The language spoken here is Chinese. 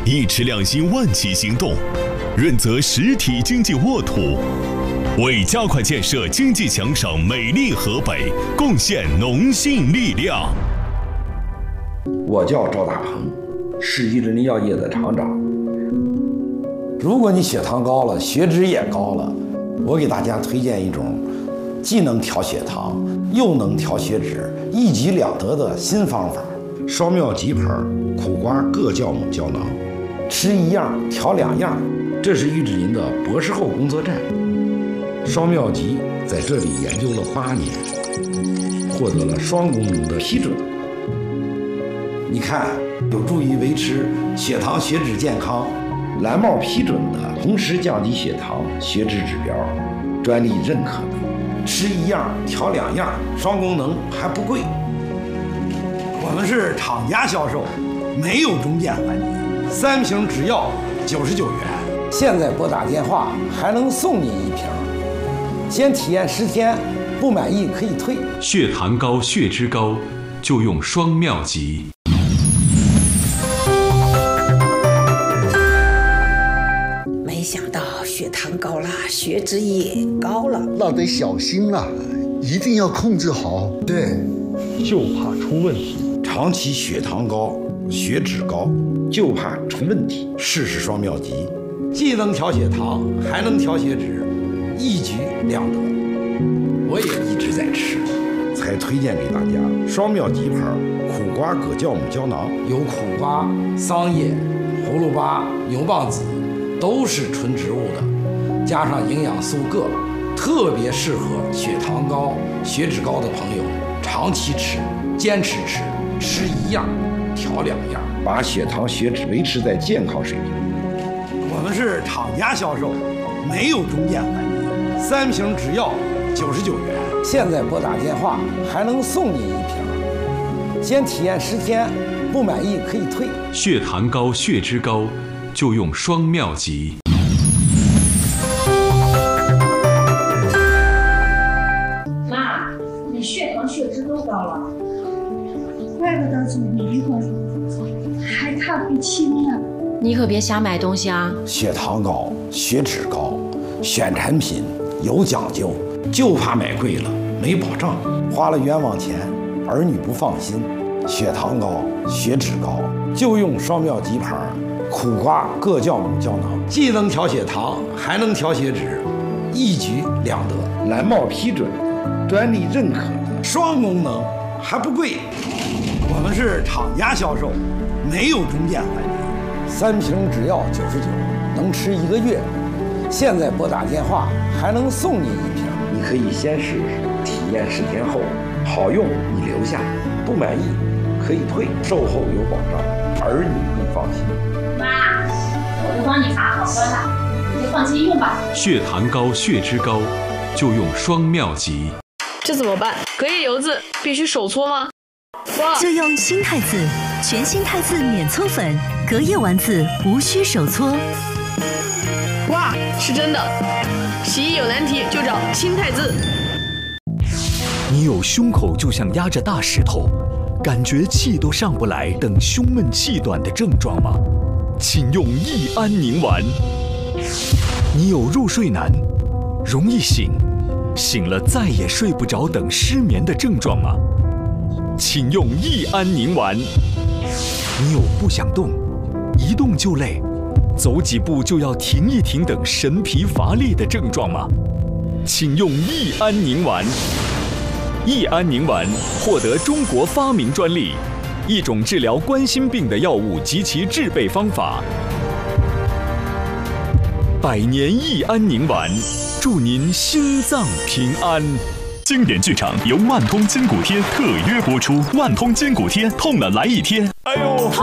一池两心万起行动，润泽实体经济沃土，为加快建设经济强省美丽河北贡献农信力量。 我叫赵大鹏，是玉林药业的厂长。如果你血糖高了，血脂也高了，我给大家推荐一种既能调血糖又能调血脂，一举两得的新方法——双妙吉牌苦瓜各酵母胶囊。吃一样调两样，这是玉林的博士后工作站。双妙吉在这里研究了8年，获得了双功能的批准。你看，有助于维持血糖血脂健康，蓝帽批准的同时降低血糖血脂指标，专利认可的。吃一样调两样，双功能还不贵。我们是厂家销售，没有中间环节，3瓶只要99元。现在拨打电话还能送您1瓶，先体验10天，不满意可以退。 血糖高、血脂高，就用双妙吉。 没想到血糖高了，血脂也高了， 那得小心了，一定要控制好。 对， 就怕出问题。 长期血糖高、血脂高，就怕出问题。试试双妙吉，既能调血糖，还能调血脂，一举两得。我也一直在吃，才推荐给大家双妙吉牌苦瓜葛酵母胶囊，有苦瓜、桑叶、葫芦巴、牛蒡子，都是纯植物的，加上营养素铬，特别适合血糖高、血脂高的朋友长期吃，坚持吃，吃一样调两样，把血糖血脂维持在健康水平。我们是厂家销售，没有中间环节，3瓶只要99元。现在拨打电话还能送您1瓶，先体验10天，不满意可以退。 血糖高、血脂高，就用双妙吉。 妈，你血糖血脂都高了， 怪不得总迷糊，还看不清呢。 你可别瞎买东西啊！ 血糖高、血脂高，选产品有讲究，就怕买贵了没保障，花了冤枉钱，儿女不放心。血糖高、血脂高，就用双妙吉牌苦瓜各酵母胶囊，既能调血糖，还能调血脂，一举两得。蓝帽批准，专利认可的，双功能还不贵。我们是厂家销售，没有中间环节，3瓶只要99，能吃1个月。现在拨打电话还能送您1瓶，你可以先试试，体验10天后好用你留下，不满意可以退，售后有保障，儿女更放心。 妈，我都帮你查好了，你就放心用吧。 血糖高、血脂高，就用双妙吉。 这怎么办？隔夜油渍必须手搓吗？ 就用新汰渍，全新汰渍免搓粉，隔夜丸子无需手搓。 哇，是真的！洗衣有难题就找新汰渍。 你有胸口就像压着大石头，感觉气都上不来等胸闷气短的症状吗？请用益安宁丸。你有入睡难、容易醒、醒了再也睡不着等失眠的症状吗？请用益安宁丸。你有不想动、一动就累、走几步就要停一停等神疲乏力的症状吗？请用益安宁丸。益安宁丸获得中国发明专利，一种治疗冠心病的药物及其制备方法。100年益安宁丸，祝您心脏平安。经典剧场由万通筋骨贴特约播出，万通筋骨贴痛了来一贴。哎呦，痛